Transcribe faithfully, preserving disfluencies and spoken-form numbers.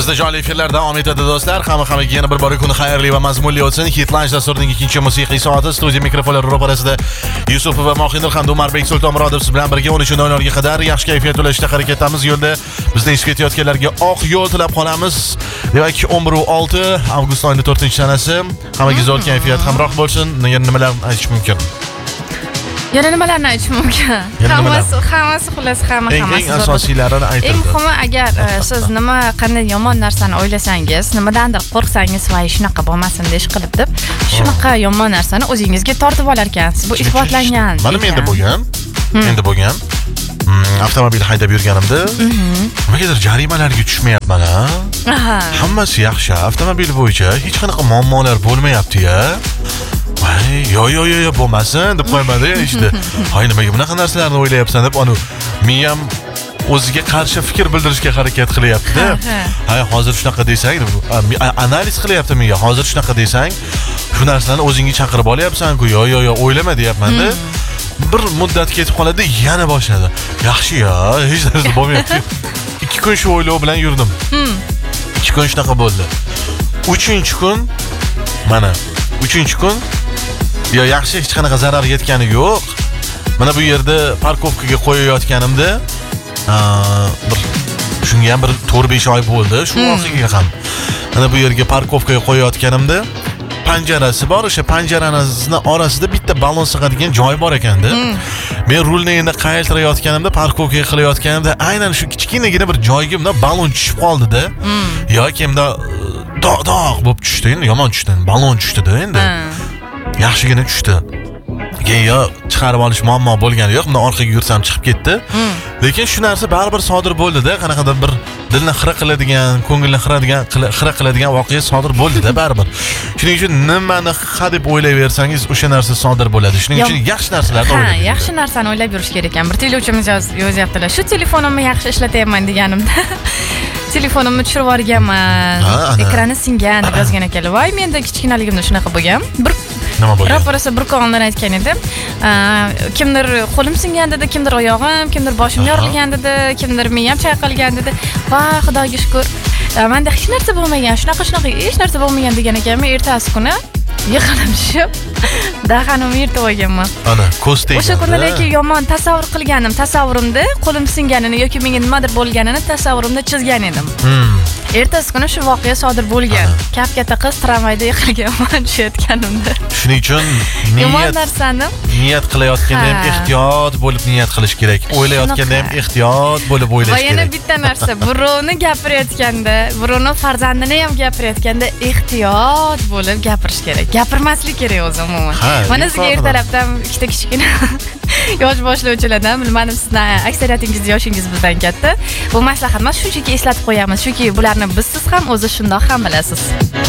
Bizda jonli efirlar davom etadi do'stlar. Hamma-hammaga yana bir bor kuni xayrli va mazmunli o'tsin. Hit Lounge dasturining ikkinchi musiqiy soati studiya mikrofonlar ro'parasida Yusuf va Mohinur hamda Umarbek Sultonmurodov siz bilan birga o'n uch nol nol ga qadar yaxshi kayfiyat ulashishda harakatdamiz. Yo'lda bizni eshitib ketayotganlarga oq yo'l tilab qolamiz. Demak, o'n bir olti avgust oyining to'rtinchi sanasi. Hammaga zo'r kayfiyat hamroh bo'lsin. Yana nimalarni aytish mumkin? Yana nimalarni aytish mumkin? Hammasi, hammasi xullas hamma hammasi. Eng asosiylarini aytdim. Eng muhimi, agar siz nima qanday yomon narsani o'ylasangiz, nimadandir qo'rqsangiz, voy shunaqa bo'lmasin desh qilib deb, shunaqa yomon narsani o'zingizga tortib olar ekansiz. Bu isbotlangan. Mana menda bo'lgan. Menda bo'lgan. Avtomobil haydab yurganimda nimagadir jarimalarga tushmayapman ha. Hammasi yaxshi. Avtomobil bo'yicha hech qanaqa muammolar bo'lmayapti-ya. Ay, yo yo yo yo bo'lmasin deb qo'ymadi işte. Hay nimaga bunaqa narsalarni o'ylayapsan deb uni miyam o'ziga qarshi fikr bildirishga harakat qilyapti. Hay hozir shunaqa desang, analiz qilyapti miya. Hozir shunaqa desang, shu narsalarni o'zingga chaqirib olyapsan-ku. Yo yo yo o'ylama deyapman-da. Bir muddat ketib qoladi, yana boshladi. Yaxshi-ya, hech narsa bo'lmayapti. ikki kun shu o'ylov bilan yurdim. ikki kun shunaqa bo'ldi. uchinchi kun mana uchinchi kun yo yaxshi hech qanaqa zarar yetgani yo'q. Mana bu yerda parkovkaga qo'yayotganimda bir shunga ham bir to'rt besh oy bo'ldi, shu oxiriga ham. Mana bu yerga parkovkaga qo'yayotganimda panjarasi bor, o'sha panjarani orasida bitta balon sig'adigan joy bor ekanda. Men rulni endi qaytarayotganimda, parkovkaga qilayotganimda aynan shu kichkinagina bir joyga bunday balon tushib qoldi-da. Yo kimda dog'-dog' bo'lib tushdi, endi yomon tushdi, balon tushdi-da endi. Yaxshigina tushdi. Keyin yo chiqarib olish muammo bo'lgani yo'q. Bundan orqaga yursam chiqib ketdi. Lekin shu narsa baribir sodir bo'ldi-da. Qanaqadir bir dilni xira qiladigan, ko'ngilni xiradigan, xira qiladigan voqea sodir bo'ldi-da baribir. Shuning uchun nimani ha deb o'ylayversangiz, o'sha narsa sodir bo'ladi. Shuning uchun yaxshi narsalarni o'ylang. Ha, yaxshi narsani o'ylab yurish kerak ekan. Bir televizorimiz yozyaptilar. Shu telefonimni yaxshi ishlatyapman deganimda telefonimni tushirib yuborganman. Ekrani singan deb yozgan ekanlar. Voy, menda kichkinaligimda shunaqa bo'lgan. Bir nima bo'lgan? Raporasi bir konlar aytgan edi. Kimdir qo'lim singan dedi, kimdir oyog'im, kimdir boshim yorilgan dedi, kimdir miyam chayqalgan dedi. Va Xudoga shukr. Menda hech narsa bo'lmagan, shunaqa shunaqa hech narsa bo'lmagan degan ekanman. Ertasi kuni yiqilib tushib, dahanimni yirtib olganman. Ana, ko'z tegdi. O'sha kunlarga yomon tasavvur qilganim, tasavvurimda qo'lim singanini yoki menga nimadir bo'lganini tasavvurimda chizgan edim. Ertasi kuni shu voqea sodir bo'lgan. Kap-katta qiz tramvayda yiqilganman tushayotganimda. Shuning uchun niyat narsani niyat qilayotganda ham ehtiyot bo'lib niyat qilish kerak. O'ylayotganda ham ehtiyot bo'lib o'ylash kerak. Va yana bitta narsa, birovni gapirayotganda, birovni farzandini ham gapirayotganda ehtiyot bo'lib gapirish kerak. Gapirmaslik kerak o'zi umuman. Mana sizga ertalabdan ikkita kichkina yosh boshlovchilardan bilmadim, sizning aksariyatingiz yoshingiz bizdan katta. Bu maslahat emas, shunchaki eslatib qo'yamiz. Chunki bularni bizsiz ham o'zi shundoq ham bilasiz.